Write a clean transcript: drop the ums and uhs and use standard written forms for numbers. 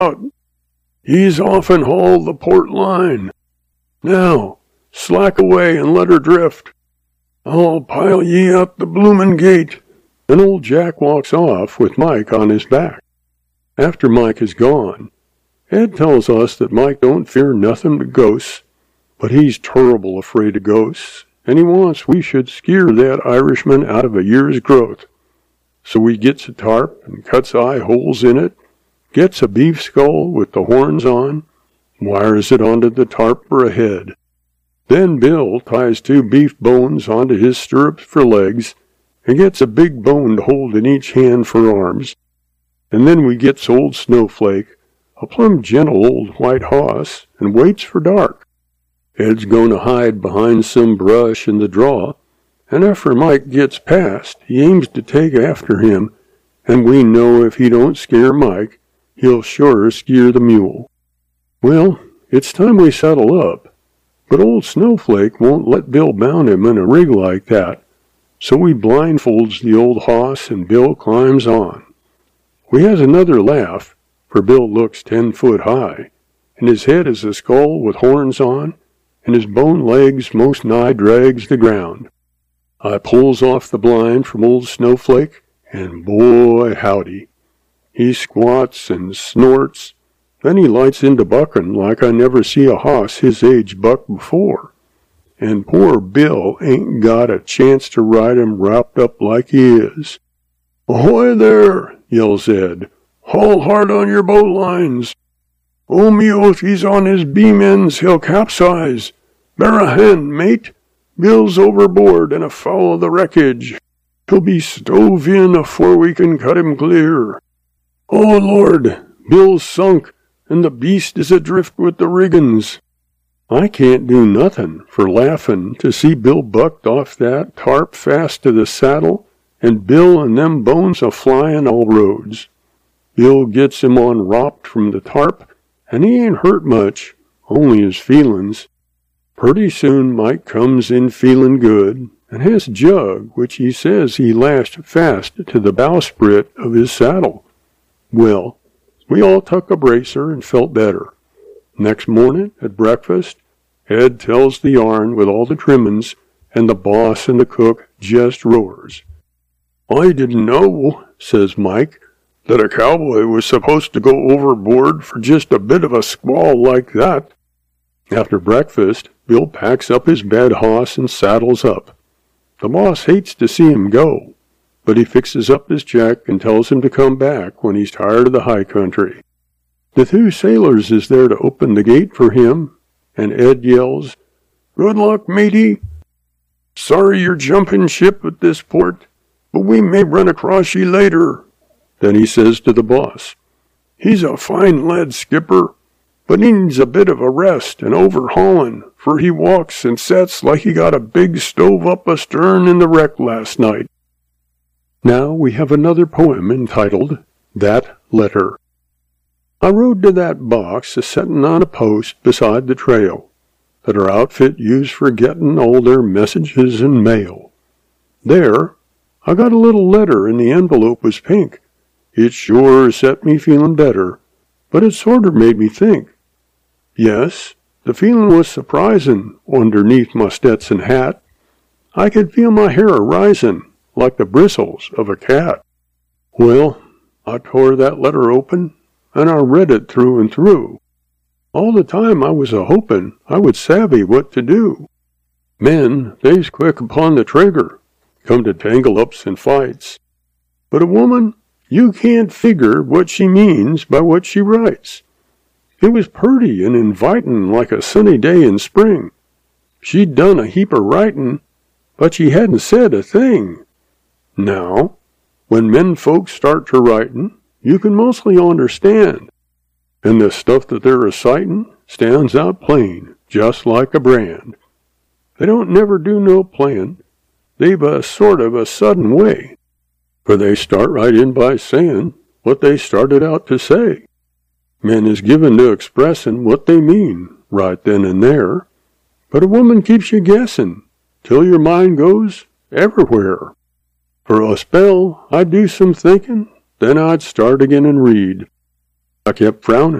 out. He's off and hauled the port line. Now, slack away and let her drift. I'll pile ye up the bloomin' gate." And old Jack walks off with Mike on his back. After Mike is gone, Ed tells us that Mike don't fear nothing but ghosts, but he's terrible afraid of ghosts, and he wants we should skeer that Irishman out of a year's growth. So we gets a tarp and cuts eye holes in it, gets a beef skull with the horns on, wires it onto the tarp for a head. Then Bill ties 2 beef bones onto his stirrups for legs, and gets a big bone to hold in each hand for arms. And then we gets old Snowflake, a plumb gentle old white hoss, and waits for dark. Ed's going to hide behind some brush in the draw, and after Mike gets past, he aims to take after him, and we know if he don't scare Mike, he'll sure scare the mule. Well, it's time we settle up, but old Snowflake won't let Bill bound him in a rig like that, so we blindfolds the old hoss and Bill climbs on. We has another laugh, for Bill looks 10 foot high, and his head is a skull with horns on, and his bone legs most nigh drags the ground. I pulls off the blind from old Snowflake, and boy howdy, he squats and snorts, then he lights into bucking like I never see a hoss his age buck before. And poor Bill ain't got a chance to ride him wrapped up like he is. "Ahoy there!" yells Ed. "Haul hard on your boat lines. Oh, me oath, he's on his beam ends, he'll capsize. Bear a hand, mate. Bill's overboard and afoul of the wreckage. He'll be stove in afore we can cut him clear. Oh, Lord, Bill's sunk, and the beast is adrift with the riggins." I can't do nothing for laughing to see Bill bucked off that tarp fast to the saddle, and Bill and them bones a-flying all roads. Bill gets him on ropped from the tarp, and he ain't hurt much, only his feelin's. Pretty soon Mike comes in feelin' good, and has Jug, which he says he lashed fast to the bowsprit of his saddle. Well, we all took a bracer and felt better. Next morning, at breakfast, Ed tells the yarn with all the trimmin's, and the boss and the cook just roars. "I didn't know," says Mike, "that a cowboy was supposed to go overboard for just a bit of a squall like that." After breakfast, Bill packs up his bed hoss and saddles up. The boss hates to see him go, but he fixes up his check and tells him to come back when he's tired of the high country. The 2 sailors is there to open the gate for him, and Ed yells, "Good luck, matey. Sorry you're jumping ship at this port, but we may run across ye later." Then he says to the boss, "He's a fine lad, skipper, but needs a bit of a rest and overhauling, for he walks and sets like he got a big stove up astern in the wreck last night." Now we have another poem entitled, "That Letter." I rode to that box a-settin' on a post beside the trail that our outfit used for gettin' all their messages and mail. There, I got a little letter and the envelope was pink. It sure set me feelin' better, but it sorter made me think. Yes, the feelin' was surprisin' underneath my Stetson hat. I could feel my hair a-risin' like the bristles of a cat. Well, I tore that letter open, and I read it through and through. All the time I was a-hopin' I would savvy what to do. Men, they's quick upon the trigger, come to tangle-ups and fights. But a woman, you can't figure what she means by what she writes. It was purty and invitin' like a sunny day in spring. She'd done a heap of writin', but she hadn't said a thing. Now, when men folks start to writin', you can mostly understand, and the stuff that they're recitin' stands out plain, just like a brand. They don't never do no playin'. They've a sort of a sudden way, for they start right in by sayin' what they started out to say. Men is given to expressin' what they mean right then and there, but a woman keeps you guessin' till your mind goes everywhere. For a spell, I'd do some thinkin', then I'd start again and read. I kept frowning.